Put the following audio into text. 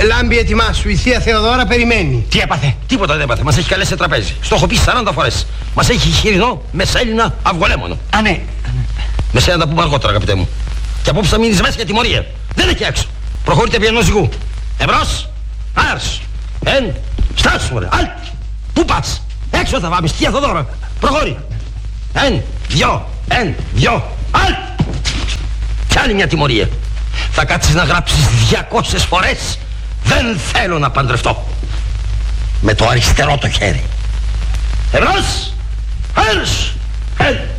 Λάμπη, ετοιμάσου. Η θεία Θεοδώρα περιμένει. Τι έπαθε? Τίποτα δεν έπαθε. Μας έχει καλέσει σε τραπέζι. Στο έχω πει 40 φορές. Μας έχει χοιρινό, μεσέλινα, αυγολέμονο. Α, ναι. Με σένα τα πούμε αργότερα, αγαπητέ μου. Και απόψε θα μείνεις μέσα για τιμωρία. Δεν είναι εκεί έξω. Προχωρείτε επί ενός ζυγού. Εμπρός, άρς, στάσου, ρε, αλτ. Πού πας? Έξω θα πάμε, θεία Θεοδώρα. Προχώρη. Δυο, αλτ. Κι άλλη μια τιμωρία. Θα κάτσεις να γράψεις 200 φορές δεν θέλω να παντρευτώ. Με το αριστερό το χέρι. Εμπρός, άρς,